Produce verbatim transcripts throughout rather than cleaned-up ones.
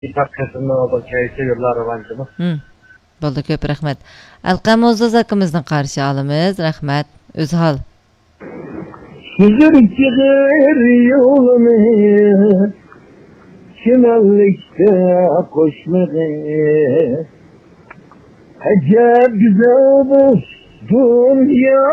Takasını da keyifli yıllar avancımız. Hı. Bo'ldi, ko'p rahmat. Alqam O'zdoz akamizni qarshi olamiz. Rahmat. O'zi hol. Süzür çıkır yolunu, çimenlikte koşmadı. Acayip güzelmiş dünya,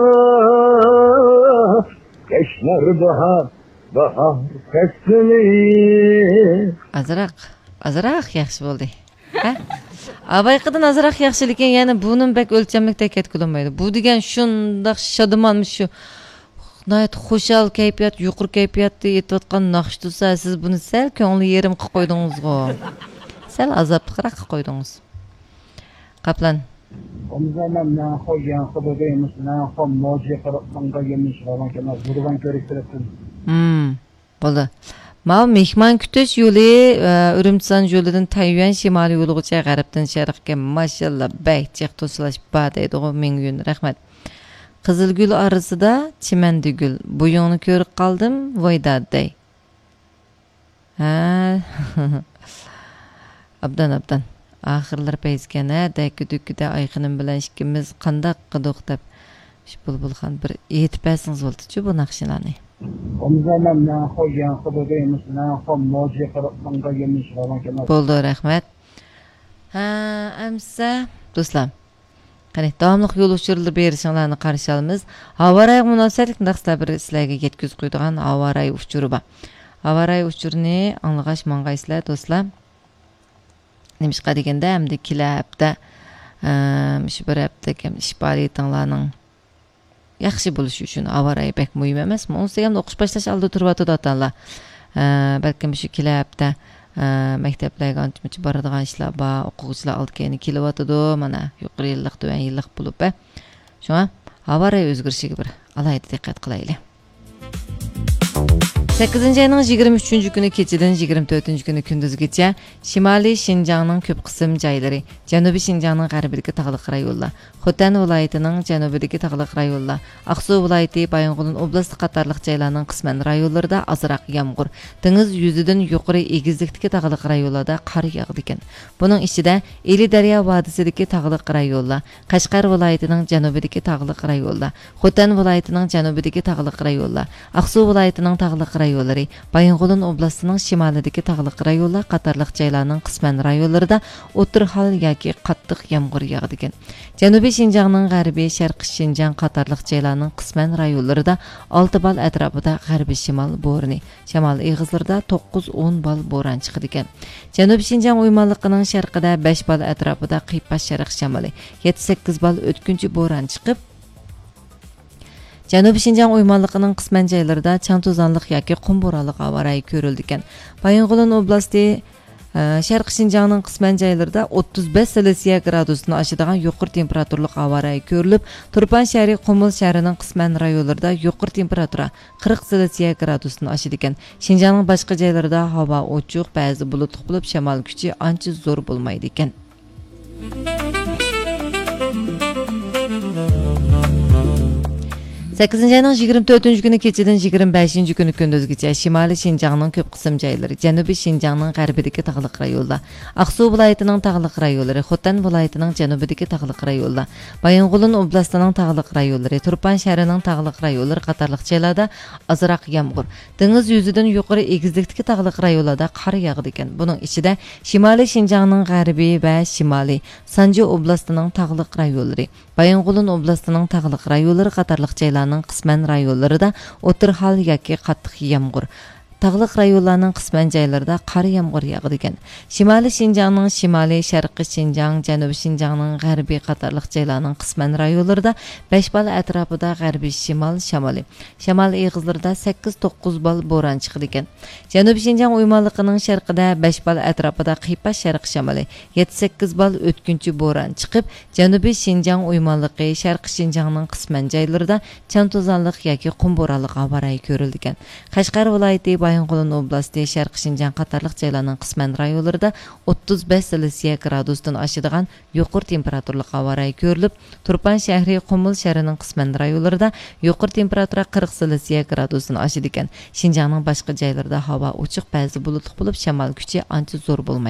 yaşlar bahar, bahar kastını. Azroq, azroq yaxshi bo'ldi. Ha? Abayqidan azroq yaxshi lekin yana buni bak o'lchamlikda ketkilanmaydi. Bu degan shundoq shodamonmish shu. Nayt xo'shal kayfiyat, yuqur kayfiyatda yetayotgan naqshtusa siz buni sal ko'ngli yerim qilib qo'ydingiz-ku. Sal azobliroq qilib qo'ydingiz. Qaplan. Omzaman na qo'ygan xudodaymiz, na xom moji qilib yemiş falan kana buradan ko'riktiribsiz. Hmm. Bo'ldi. Mal mehmon kutish yo'li Urumchisan yo'lidan Tayvan shimoliy yo'ligacha g'arbdan sharqqa mashallah baychiq to'silash bor deydi u ming yo'l. Rahmat. Qizilgul orasida chimandugul. Buyongni ko'rib qoldim, voydaday. Ha. Abdan abdan. Oxirlar payzgana dakudukida ayqinim bilan ikkimiz qandaq qidiq deb bulbulxon bir yetib pasingz bo'ldi-chi bu naqshlarni. Omzaman na qo'ygan xudodaymiz, na xom moji qilib yemiş falan kana. Bo'ldi, rahmat. Ha, amsa do'stlar. Qani davomli yo'l uchirilib berishinglarni qarshi olamiz. Havoray munosabatlik naqshlar bir sizlarga yetkazib qo'ydigan havoray uchuri bor. Havoray uchurini anglag'ash mangaysizlar do'stlar. Nimishqa deganda hamda kilabda shu bir hafta kam ish faoliyatinglarning yaxshi bo'lishi uchun havoray bek muhim emasmi? Unisi ham o'qish boshlash oldi turibdi dotanlar. Balkim shu kilabda maktablarga ancha boradigan ishlar bor, o'quvchilar oldiga kelyotidi, mana yuqori yillik, tuvan yillik bo'lib. Shunga havoray o'zgarishiga bir alohida diqqat qilaylik. sakkizinchi ayning yigirma uchinchi kuni kechadan yigirma to'rtinchi kuni kunduzgacha Shimoliy Shinjongning ko'p qism joylari, Janubiy Shinjongning g'arbidagi tog'liq rayonlar, Xotan viloyatining janubidagi tog'liq rayonlar, Aqsu viloyati, Bayonqulin oblasti qatorliq joylarning qisman rayonlarida ozroq yomg'ir, dengiz yuzidan yuqori egizlikdagi tog'liq rayonlarda qor yog'di ekan. Buning ichida Eli daryo vodisidagi tog'liq rayonlar, Qashqar viloyatining janubidagi tog'liq rayonlar, Xotan viloyatining janubidagi tog'liq rayonlar, Aqsu viloyatining tog'liq rayonlari, Bayonqulin oblastining shimolidagi tog'liq rayonlar qatorliq joylarning qisman rayonlarida o'tir hol yoki qattiq yomg'ir yog'di ekan. Janubiy Shinjongning g'arbiy, sharqiy Shinjong qatorliq joylarning qisman rayonlarida olti bal atrofida g'arbiy shimol bo'roni, shamol eg'izlarida to'qqiz o'n bal bo'ron chiqdi ekan. Janubiy Shinjong o'ymonligining sharqida besh bal atrofida qiypas sharq shamoli, yetti sakkiz bal o'tkinchi bo'ron chiqib, Janubiy Shinjong o'ymonligining qisman joylarida chang-to'zonliq yoki qum bo'ronli havoray ko'rildi ekan. Bayonqulin oblasti Sharq Shinjongning qisman joylarida o'ttiz besh Selsiya gradusdan oshadigan yuqori temperaturli havoray ko'rilib, Turpan shahri, Qumul shahrining qisman rayonlarida yuqori temperatura qirq Selsiya gradusdan oshadi ekan. Shinjongning boshqa joylarida havo ochiq, ba'zi bulutli bo'lib, shamol kuchi ancha zo'r bo'lmaydi ekan. sakkizinchi ayning yigirma to'rtinchi kuni kechadan yigirma beshinchi kuni kunduzgacha Shimoliy Shinjongning ko'p qism joylari, Janubiy Shinjongning g'arbidagi tog'liq rayonlar, Aqsu viloyatining tog'liq rayonlari, Xotan viloyatining janubidagi tog'liq rayonlar, Bayonqulin oblastining tog'liq rayonlari, Turpan shahrining tog'liq rayonlari qatorliq joylarda ozroq yomg'ir, dengiz yuzidan yuqori egizlikdagi tog'liq rayonlarda qor yog'di ekan. Buning ichida Shimoliy Shinjongning g'arbiy va shimoliy, Sanju oblastining tog'liq rayonlari, Bayonqulin oblastining tog'liq rayonlari qatorliq joylarning qisman rayonlarida o'tir hol yoki qattiq yomg'ir, tog'liq rayonlarning qisman joylarida qor yomg'ir yog'di ekan. Shimoliy Shinjongning shimoliy, sharqiy Shinjong, janubiy Shinjongning g'arbiy qatorliq joylarning qisman rayonlarida besh bal atrofida g'arbiy shimol shamoli, shamol eg'izlarida sakkiz to'qqiz bal bo'ron chiqdi ekan. Janubiy Shinjong o'ymonligining sharqida besh bal atrofida qiypas sharq shamoli, yetti sakkiz bal o'tkinchi bo'ron chiqib, janubiy Shinjong o'ymonligi, sharqiy Shinjongning qisman joylarida chang-to'zonliq yoki qum bo'ronli havoray ko'rildi ekan. Qashqar viloyati Bayonqulun oblasti, Şərqi Şinjan qatarlıq joylarning qisman rayonlarida o'ttiz besh Selsiya gradusdan oshadigan yuqori temperaturli havo rayi ko'rilib, Turpan shahri, Qumul shahrining qisman rayonlarida yuqori temperatura qirq Selsiya gradusdan oshadi ekan. Şinjanning boshqa joylarida havo ochiq, ba'zi bulutli bo'lib, shamol kuchi ancha zo'r bo'lmaydi.